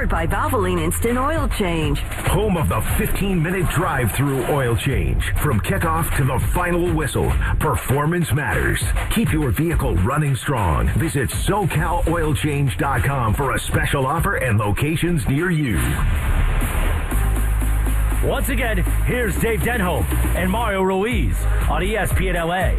powered by Valvoline Instant Oil Change. Home of the 15-minute drive-through oil change. From kickoff to the final whistle, performance matters. Keep your vehicle running strong. Visit SoCalOilChange.com for a special offer and locations near you. Once again, here's Dave Denholm and Mario Ruiz on ESPN LA.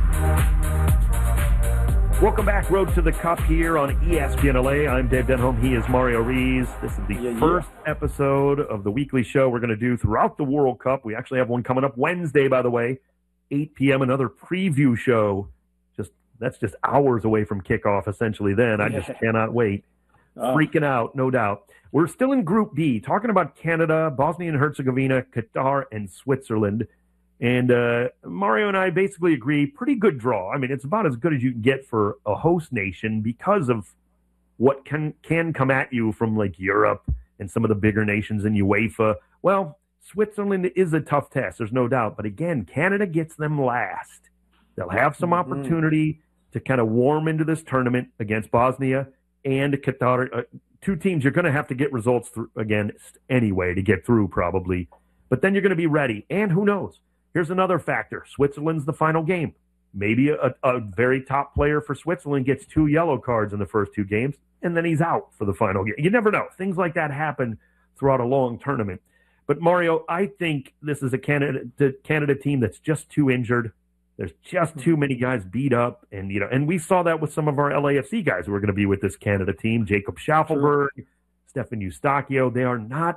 Welcome back, Road to the Cup here on ESPN LA. I'm Dave Denholm. He is Mario Ruiz. This is the first episode of the weekly show we're going to do throughout the World Cup. We actually have one coming up Wednesday, by the way, 8 p.m., another preview show. That's just hours away from kickoff, essentially, then. I just cannot wait. Freaking out, no doubt. We're still in Group D, talking about Canada, Bosnia and Herzegovina, Qatar, and Switzerland. And Mario and I basically agree, pretty good draw. I mean, it's about as good as you can get for a host nation because of what can come at you from, like, Europe and some of the bigger nations in UEFA. Well, Switzerland is a tough test, there's no doubt. But again, Canada gets them last. They'll have some opportunity to kind of warm into this tournament against Bosnia and Qatar. Two teams you're going to have to get results against anyway to get through, probably. But then you're going to be ready. And who knows? Here's another factor. Switzerland's the final game. Maybe a very top player for Switzerland gets 2 yellow cards in the first 2 games, and then he's out for the final game. You never know. Things like that happen throughout a long tournament. But, Mario, I think this is a Canada team that's just too injured. There's just too many guys beat up. And we saw that with some of our LAFC guys who are going to be with this Canada team. Jacob Schaffelberg, Stefan Eustáquio. They are not,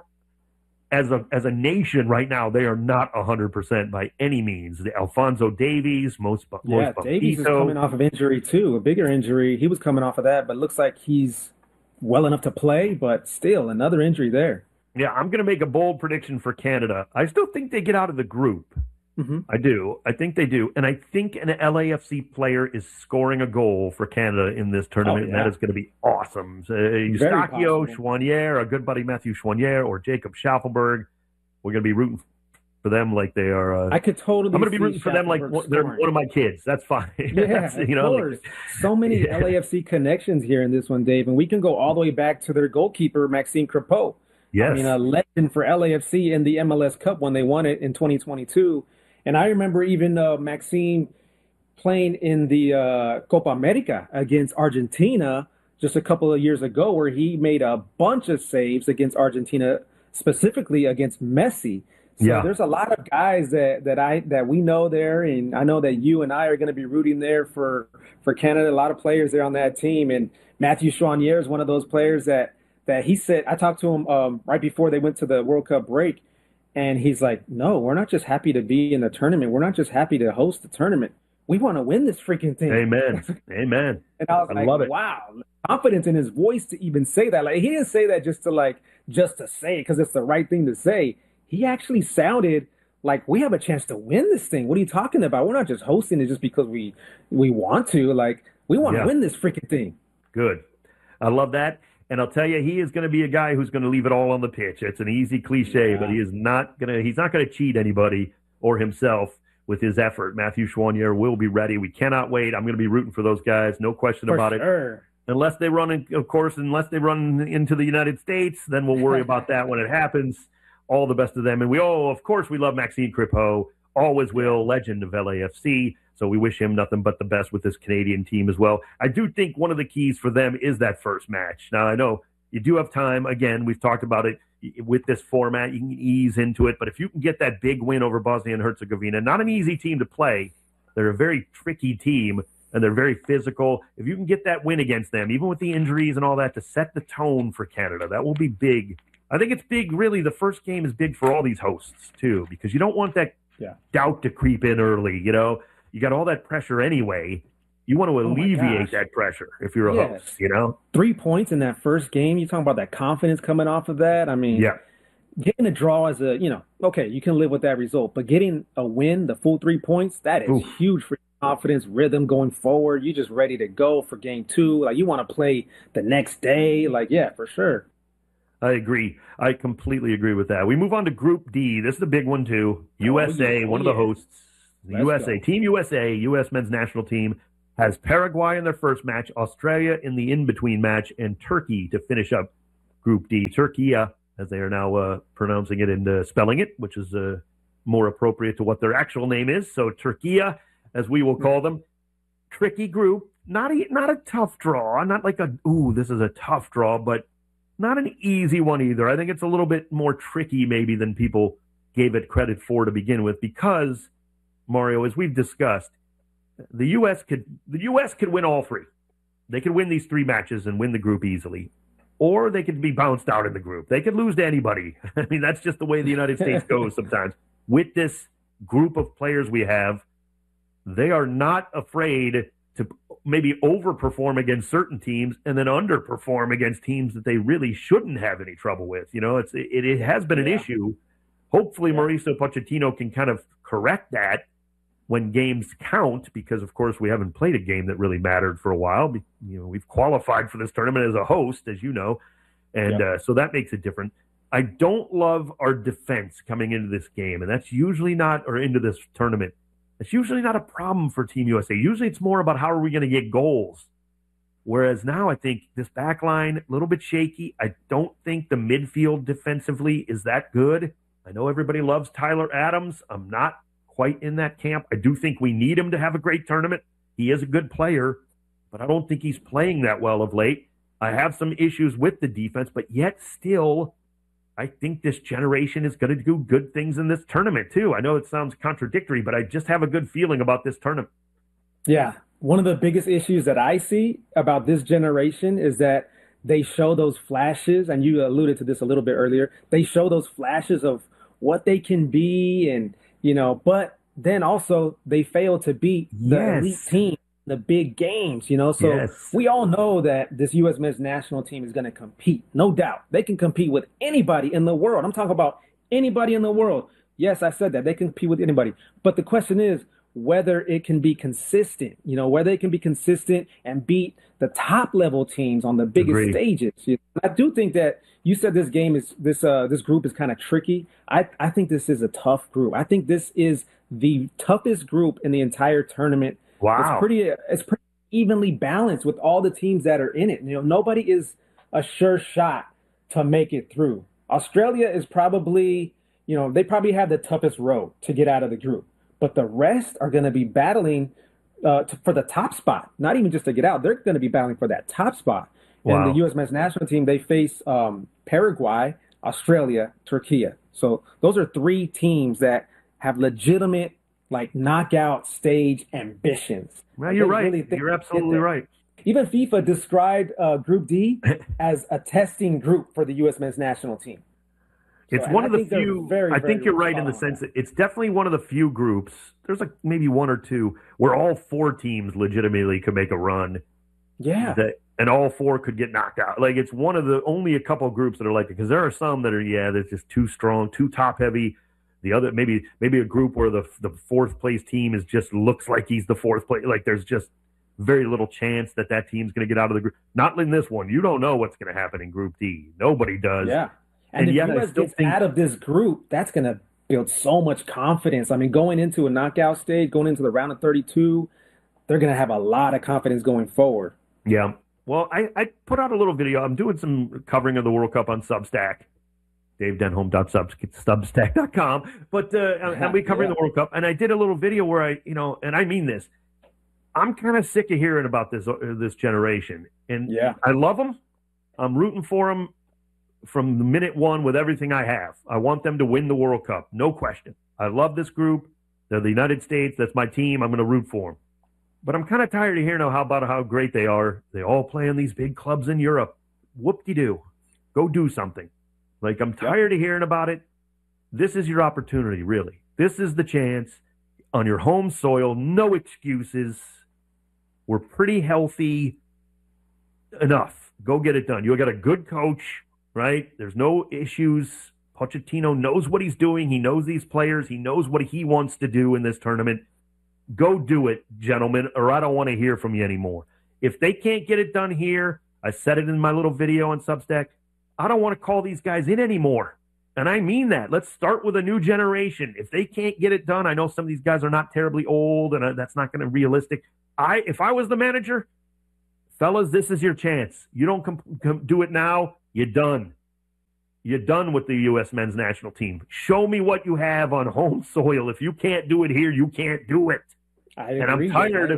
as a nation right now, they are not 100% by any means. Alphonso Davies, Davies is coming off of injury too, a bigger injury. He was coming off of that, but looks like he's well enough to play, but still another injury there. Yeah, I'm going to make a bold prediction for Canada. I still think they get out of the group. Mm-hmm. I do. I think they do. And I think an LAFC player is scoring a goal for Canada in this tournament, and that is going to be awesome. Eustáquio, Chouanier, our good buddy Matthew Chouanier, or Jacob Schaffelberg. We're going to be rooting for them like they are. I could totally. I'm going to be rooting for them like they're one of my kids. That's fine. Yeah, of course. So many LAFC connections here in this one, Dave, and we can go all the way back to their goalkeeper, Maxime Crepeau. Yes. I mean, a legend for LAFC in the MLS Cup when they won it in 2022. And I remember even Maxime playing in the Copa America against Argentina just a couple of years ago, where he made a bunch of saves against Argentina, specifically against Messi. So there's a lot of guys that we know there, and I know that you and I are going to be rooting there for Canada. A lot of players there on that team, and Matthew Chouanier is one of those players that he said. I talked to him right before they went to the World Cup break. And he's like, no, we're not just happy to be in the tournament. We're not just happy to host the tournament. We want to win this freaking thing. Amen. Amen. And I was love it. Wow. Confidence in his voice to even say that. Like, he didn't say that just to say it because it's the right thing to say. He actually sounded like we have a chance to win this thing. What are you talking about? We're not just hosting it just because we want to. Like, we want to win this freaking thing. Good. I love that. And I'll tell you, he is going to be a guy who's going to leave it all on the pitch. It's an easy cliche, but he's not going to cheat anybody or himself with his effort. Matthew Chouanier will be ready. We cannot wait. I'm going to be rooting for those guys. No question about it. Unless they run into the United States, then we'll worry about that when it happens. All the best to them. And of course, we love Maxime Crepeau. Always will. Legend of LAFC. So we wish him nothing but the best with this Canadian team as well. I do think one of the keys for them is that first match. Now, I know you do have time. Again, we've talked about it with this format. You can ease into it. But if you can get that big win over Bosnia and Herzegovina, not an easy team to play. They're a very tricky team, and they're very physical. If you can get that win against them, even with the injuries and all that, to set the tone for Canada, that will be big. I think it's big, really. The first game is big for all these hosts, too, because you don't want that doubt to creep in early, You got all that pressure anyway. You want to alleviate that pressure if you're a host, 3 points in that first game. You're talking about that confidence coming off of that. I mean, getting a draw as okay, you can live with that result. But getting a win, the full 3 points, that is huge for your confidence, rhythm going forward. You're just ready to go for game 2. Like, you want to play the next day. Like, for sure. I agree. I completely agree with that. We move on to Group D. This is a big one, too. USA, one of the hosts. Team USA, U.S. men's national team, has Paraguay in their first match, Australia in the in-between match, and Turkey to finish up Group D. Turkiya, as they are now pronouncing it and spelling it, which is more appropriate to what their actual name is. So Turkiya, as we will call them. Tricky group. Not a tough draw. Not like this is a tough draw, but not an easy one either. I think it's a little bit more tricky maybe than people gave it credit for to begin with because, Mario, as we've discussed, the U.S. could win all three. They could win these three matches and win the group easily. Or they could be bounced out in the group. They could lose to anybody. I mean, that's just the way the United States goes sometimes. With this group of players we have, they are not afraid to maybe overperform against certain teams and then underperform against teams that they really shouldn't have any trouble with. You know, it has been an issue. Hopefully, Mauricio Pochettino can kind of correct that when games count, because of course we haven't played a game that really mattered for a while. You know, we've qualified for this tournament as a host, as you know, and so that makes it different. I don't love our defense coming into this game, and that's usually not, or into this tournament. It's usually not a problem for Team USA. Usually it's more about how are we going to get goals. Whereas now I think this back line, a little bit shaky. I don't think the midfield defensively is that good. I know everybody loves Tyler Adams. I'm not quite in that camp. I do think we need him to have a great tournament. He is a good player, but I don't think he's playing that well of late. I have some issues with the defense, but yet still, I think this generation is going to do good things in this tournament, too. I know it sounds contradictory, but I just have a good feeling about this tournament. Yeah. One of the biggest issues that I see about this generation is that they show those flashes, and you alluded to this a little bit earlier. They show those flashes of what they can be, and, you know, but then also they fail to beat the elite team. The big games, you know, so we all know that this U.S. men's national team is going to compete, no doubt. They can compete with anybody in the world. I'm talking about anybody in the world. Yes, I said that. They can compete with anybody. But the question is whether it can be consistent, you know, whether it can be consistent and beat the top level teams on the biggest stages. You know, I do think that you said this game is, this group is kind of tricky. I think this is a tough group. I think this is the toughest group in the entire tournament. Wow. It's pretty evenly balanced with all the teams that are in it. You know, nobody is a sure shot to make it through. Australia is probably, you know, they probably have the toughest road to get out of the group. But the rest are going to be battling for the top spot, not even just to get out. They're going to be battling for that top spot. Wow. And the U.S. men's national team, they face Paraguay, Australia, Turkey. So those are three teams that have legitimate, like, knockout stage ambitions. Well, you're right. Really you're absolutely right. Even FIFA described Group D as a testing group for the U.S. men's national team. It's one of the few. I think you're right in the sense that it's definitely one of the few groups. There's like maybe one or two where all four teams legitimately could make a run. Yeah. And all four could get knocked out. Like, it's one of the only a couple of groups that are like it, because there are some that are, that's just too strong, too top heavy. The other, maybe a group where the fourth place team is just looks like he's the fourth place. Like, there's just very little chance that team's going to get out of the group. Not in this one. You don't know what's going to happen in Group D. Nobody does. Yeah. And if U.S. gets out of this group, that's going to build so much confidence. I mean, going into a knockout stage, going into the round of 32, they're going to have a lot of confidence going forward. Yeah. Well, I put out a little video. I'm doing some covering of the World Cup on Substack. DaveDenholm.substack.com. But I'll be covering the World Cup. And I did a little video where and I mean this, I'm kind of sick of hearing about this generation. And I love them. I'm rooting for them from the minute one with everything I have. I want them to win the World Cup, no question. I love this group. They're the United States. That's my team. I'm going to root for them. But I'm kind of tired of hearing how great they are. They all play in these big clubs in Europe. Whoop-de-doo. Go do something. Like, I'm tired of hearing about it. This is your opportunity, really. This is the chance on your home soil. No excuses. We're pretty healthy enough. Go get it done. You got a good coach, right? There's no issues. Pochettino knows what he's doing. He knows these players. He knows what he wants to do in this tournament. Go do it, gentlemen, or I don't want to hear from you anymore. If they can't get it done here, I said it in my little video on Substack, I don't want to call these guys in anymore. And I mean that. Let's start with a new generation. If they can't get it done, I know some of these guys are not terribly old, and that's not going to be realistic. If I was the manager, fellas, this is your chance. You don't do it now, you're done. you're done with the U.S. men's national team. Show me what you have on home soil. If you can't do it here, you can't do it. I agree.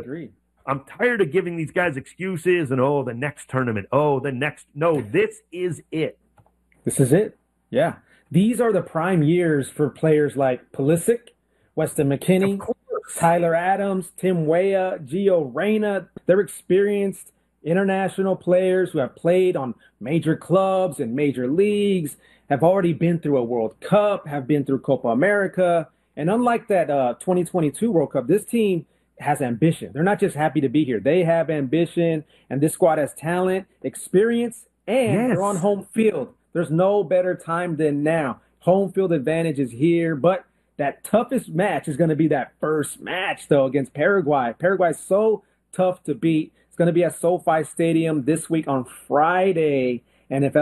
I'm tired of giving these guys excuses and, the next tournament. No, this is it. This is it. Yeah. These are the prime years for players like Pulisic, Weston McKennie, Tyler Adams, Tim Weah, Gio Reyna. They're experienced international players who have played on major clubs and major leagues, have already been through a World Cup, have been through Copa America. And unlike that 2022 World Cup, this team has ambition. They're not just happy to be here. They have ambition, and this squad has talent, experience, and they're on home field. There's no better time than now. Home field advantage is here, but that toughest match is going to be that first match, though, against Paraguay. Paraguay is so tough to beat. It's going to be at SoFi Stadium this week on Friday, and if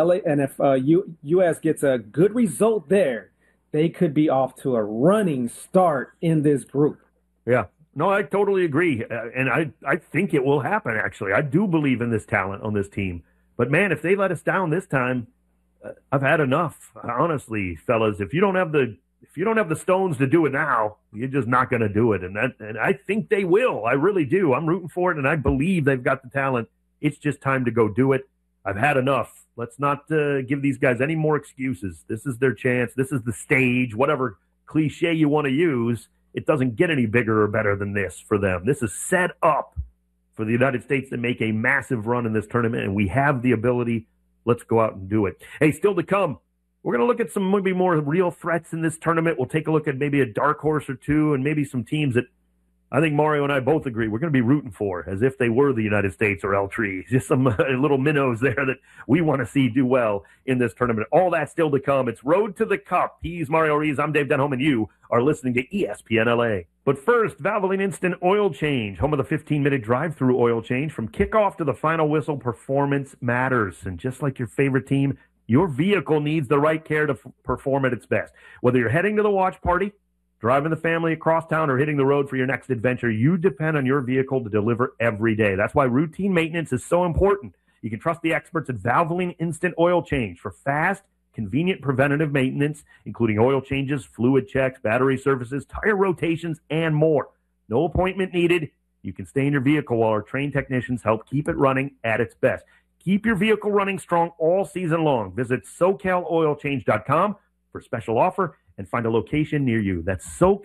U.S. gets a good result there, they could be off to a running start in this group. Yeah. No, I totally agree, and I think it will happen, actually. I do believe in this talent on this team. But, man, if they let us down this time, I've had enough, honestly, fellas. If you don't have the stones to do it now, you're just not going to do it. And I think they will. I really do. I'm rooting for it, and I believe they've got the talent. It's just time to go do it. I've had enough. Let's not give these guys any more excuses. This is their chance. This is the stage, whatever cliche you want to use. It doesn't get any bigger or better than this for them. This is set up for the United States to make a massive run in this tournament, and we have the ability. Let's go out and do it. Hey, still to come, we're going to look at some maybe more real threats in this tournament. We'll take a look at maybe a dark horse or two and maybe some teams that I think Mario and I both agree we're going to be rooting for as if they were the United States or L3. Just some little minnows there that we want to see do well in this tournament. All that still to come. It's Road to the Cup. He's Mario Rees. I'm Dave Denholm, and you are listening to ESPN LA. But first, Valvoline Instant Oil Change, home of the 15-minute drive-through oil change. From kickoff to the final whistle, performance matters. And just like your favorite team, your vehicle needs the right care to perform at its best. Whether you're heading to the watch party, driving the family across town, or hitting the road for your next adventure, you depend on your vehicle to deliver every day. That's why routine maintenance is so important. You can trust the experts at Valvoline Instant Oil Change for fast, convenient preventative maintenance, including oil changes, fluid checks, battery services, tire rotations, and more. No appointment needed. You can stay in your vehicle while our trained technicians help keep it running at its best. Keep your vehicle running strong all season long. Visit SoCalOilChange.com for a special offer and find a location near you. That's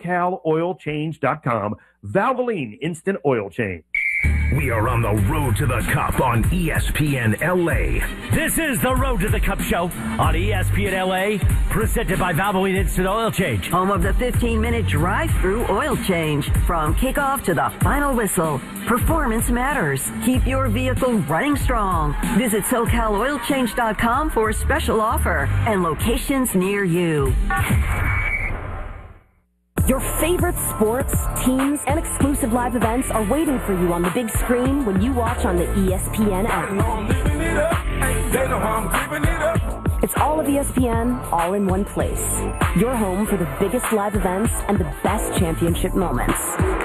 SoCalOilChange.com. Valvoline Instant Oil Change. We are on the Road to the Cup on ESPN LA. This is the Road to the Cup show on ESPN LA, presented by Valvoline Instant Oil Change. Home of the 15-minute drive-through oil change. From kickoff to the final whistle, performance matters. Keep your vehicle running strong. Visit SoCalOilChange.com for a special offer and locations near you. Your favorite sports, teams, and exclusive live events are waiting for you on the big screen when you watch on the ESPN app. It's all of ESPN, all in one place. Your home for the biggest live events and the best championship moments.